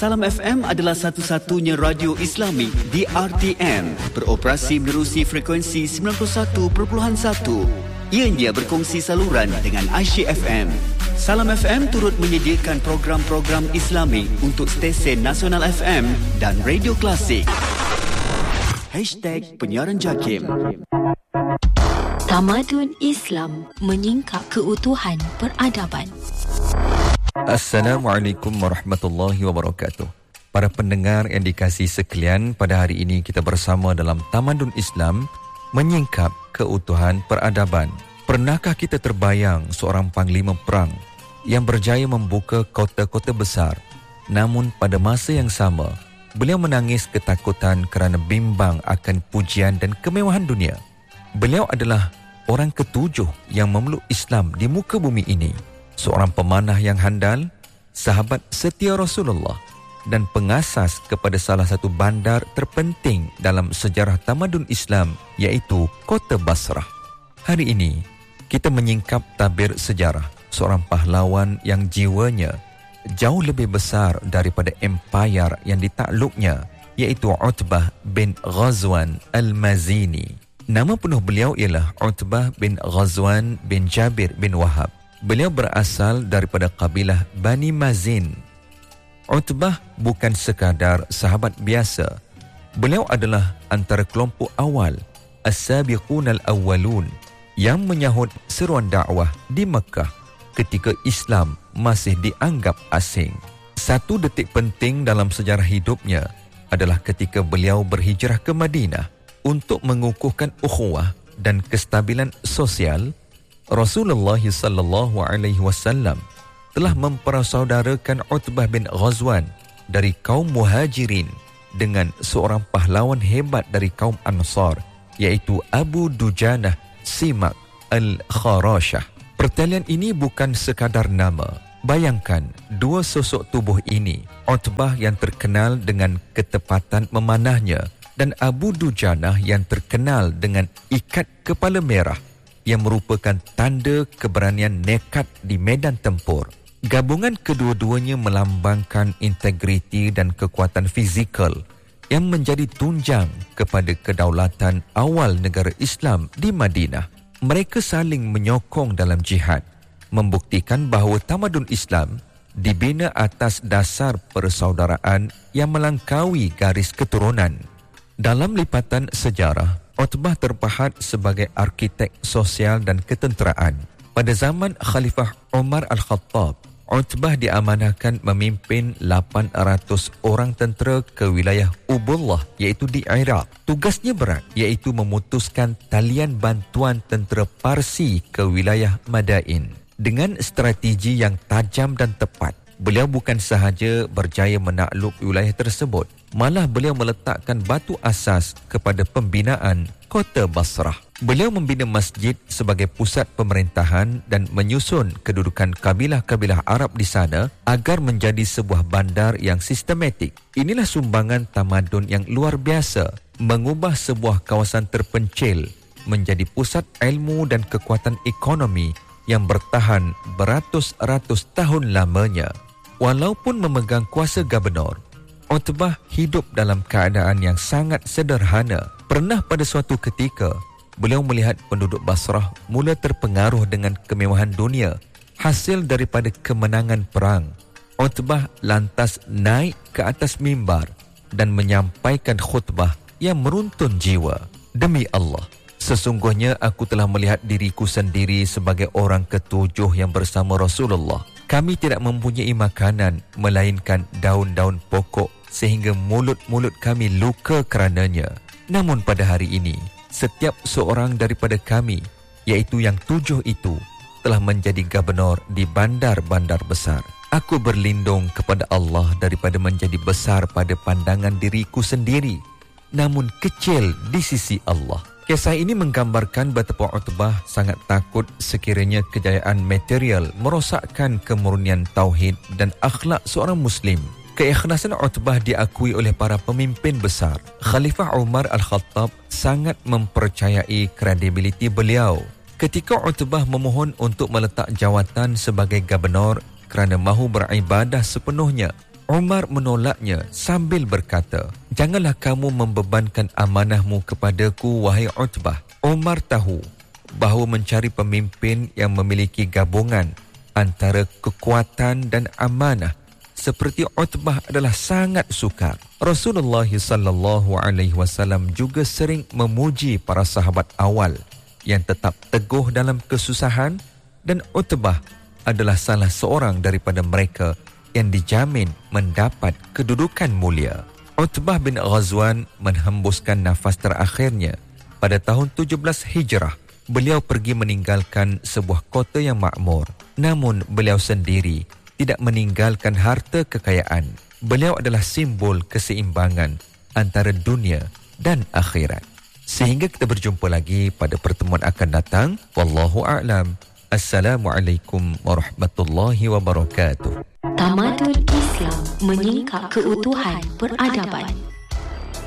Salam FM adalah satu-satunya radio Islami di RTM, beroperasi menerusi frekuensi 91.1. Ianya berkongsi saluran dengan Aisyah FM. Salam FM turut menyediakan program-program Islami untuk stesen Nasional FM dan Radio Klasik. #Penyiaran JAKIM. Tamadun Islam menyingkap keutuhan peradaban. Assalamualaikum warahmatullahi wabarakatuh. Para pendengar yang dikasihi sekalian, pada hari ini kita bersama dalam Tamadun Islam menyingkap keutuhan peradaban. Pernahkah kita terbayang seorang panglima perang yang berjaya membuka kota-kota besar, namun pada masa yang sama beliau menangis ketakutan kerana bimbang akan pujian dan kemewahan dunia? Beliau adalah orang ketujuh yang memeluk Islam di muka bumi ini. Seorang pemanah yang handal, sahabat setia Rasulullah dan pengasas kepada salah satu bandar terpenting dalam sejarah tamadun Islam, iaitu Kota Basrah. Hari ini, kita menyingkap tabir sejarah seorang pahlawan yang jiwanya jauh lebih besar daripada empayar yang ditakluknya, iaitu Utbah bin Ghazwan Al-Mazini. Nama penuh beliau ialah Utbah bin Ghazwan bin Jabir bin Wahab. Beliau berasal daripada kabilah Bani Mazin. Utbah bukan sekadar sahabat biasa. Beliau adalah antara kelompok awal, As-Sabiqun Al-Awwalun, yang menyahut seruan dakwah di Mekah ketika Islam masih dianggap asing. Satu detik penting dalam sejarah hidupnya adalah ketika beliau berhijrah ke Madinah untuk mengukuhkan ukhuwah dan kestabilan sosial. Rasulullah sallallahu alaihi wasallam telah mempersaudarakan Utbah bin Ghazwan dari kaum Muhajirin dengan seorang pahlawan hebat dari kaum Ansar, iaitu Abu Dujanah Simak Al-Kharashah. Pertalian ini bukan sekadar nama. Bayangkan dua sosok tubuh ini, Utbah yang terkenal dengan ketepatan memanahnya dan Abu Dujanah yang terkenal dengan ikat kepala merah yang merupakan tanda keberanian nekat di medan tempur. Gabungan kedua-duanya melambangkan integriti dan kekuatan fizikal yang menjadi tunjang kepada kedaulatan awal negara Islam di Madinah. Mereka saling menyokong dalam jihad, membuktikan bahawa tamadun Islam dibina atas dasar persaudaraan yang melangkaui garis keturunan. Dalam lipatan sejarah, Utbah terpahat sebagai arkitek sosial dan ketenteraan. Pada zaman Khalifah Umar Al-Khattab, Utbah diamanahkan memimpin 800 orang tentera ke wilayah Ubullah, iaitu di Iraq. Tugasnya berat, iaitu memutuskan talian bantuan tentera Parsi ke wilayah Madain. Dengan strategi yang tajam dan tepat, beliau bukan sahaja berjaya menakluk wilayah tersebut, malah beliau meletakkan batu asas kepada pembinaan Kota Basrah. Beliau membina masjid sebagai pusat pemerintahan dan menyusun kedudukan kabilah-kabilah Arab di sana agar menjadi sebuah bandar yang sistematik. Inilah sumbangan tamadun yang luar biasa, mengubah sebuah kawasan terpencil menjadi pusat ilmu dan kekuatan ekonomi yang bertahan beratus-ratus tahun lamanya. Walaupun memegang kuasa gubernur, Utbah hidup dalam keadaan yang sangat sederhana. Pernah pada suatu ketika, beliau melihat penduduk Basrah mula terpengaruh dengan kemewahan dunia hasil daripada kemenangan perang. Utbah lantas naik ke atas mimbar dan menyampaikan khutbah yang meruntun jiwa. Demi Allah, sesungguhnya aku telah melihat diriku sendiri sebagai orang ketujuh yang bersama Rasulullah. Kami tidak mempunyai makanan melainkan daun-daun pokok sehingga mulut-mulut kami luka kerananya. Namun pada hari ini, setiap seorang daripada kami, iaitu yang 7 itu, telah menjadi gubernur di bandar-bandar besar. Aku berlindung kepada Allah daripada menjadi besar pada pandangan diriku sendiri, namun kecil di sisi Allah. Kisah ini menggambarkan betapa Utbah sangat takut sekiranya kejayaan material merosakkan kemurnian tauhid dan akhlak seorang Muslim. Keikhlasan Utbah diakui oleh para pemimpin besar. Khalifah Umar Al-Khattab sangat mempercayai kredibiliti beliau. Ketika Utbah memohon untuk meletak jawatan sebagai gubernur kerana mahu beribadah sepenuhnya, Umar menolaknya sambil berkata, "Janganlah kamu membebankan amanahmu kepadaku, wahai Utbah." Umar tahu bahawa mencari pemimpin yang memiliki gabungan antara kekuatan dan amanah seperti Utbah adalah sangat sukar. Rasulullah sallallahu alaihi wasallam juga sering memuji para sahabat awal yang tetap teguh dalam kesusahan, dan Utbah adalah salah seorang daripada mereka yang dijamin mendapat kedudukan mulia. Utbah bin Ghazwan menghembuskan nafas terakhirnya pada tahun 17 Hijrah. Beliau pergi meninggalkan sebuah kota yang makmur. Namun beliau sendiri tidak meninggalkan harta kekayaan. Beliau adalah simbol keseimbangan antara dunia dan akhirat. Sehingga kita berjumpa lagi pada pertemuan akan datang. Wallahu a'lam. Assalamualaikum warahmatullahi wabarakatuh. Tamadun Islam menyingkap keutuhan peradaban.